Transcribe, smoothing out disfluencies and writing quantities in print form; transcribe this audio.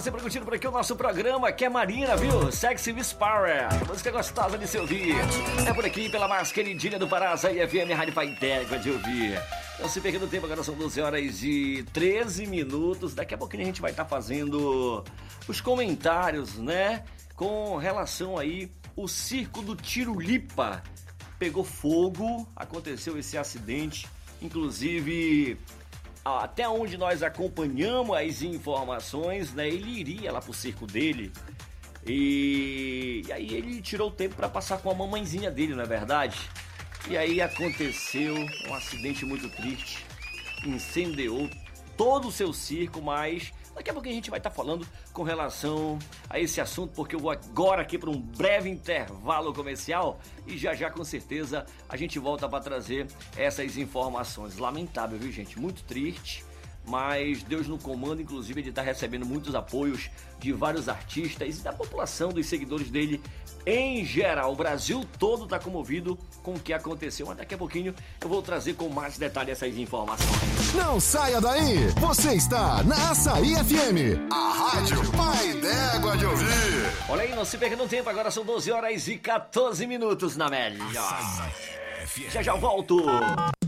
sempre curtindo por aqui o nosso programa, que é Marina, viu? Sexy Miss Power, música gostosa de se ouvir. É por aqui, pela mais queridinha do Pará, Açaí FM, Rádio Paidégua de ouvir. Não se perca do tempo, agora são 12 horas e 13 minutos. Daqui a pouquinho a gente vai estar fazendo os comentários, né? Com relação aí, o circo do Tirulipa pegou fogo, aconteceu esse acidente, inclusive... Até onde nós acompanhamos as informações, né? Ele iria lá pro circo dele e aí ele tirou o tempo para passar com a mamãezinha dele, não é verdade? E aí aconteceu um acidente muito triste, incendiou todo o seu circo, mas daqui a pouco a gente vai estar falando com relação a esse assunto, porque eu vou agora aqui para um breve intervalo comercial e já com certeza a gente volta para trazer essas informações. Lamentável, viu, gente? Muito triste, mas Deus no comando. Inclusive ele está recebendo muitos apoios de vários artistas e da população, dos seguidores dele em geral. O Brasil todo está comovido com o que aconteceu, mas daqui a pouquinho eu vou trazer com mais detalhe essas informações. Não saia daí, você está na Açaí FM, a Rádio Paidégua de ouvir. Olha aí, não se perca no tempo, agora são 12 horas e 14 minutos na média. Já eu volto.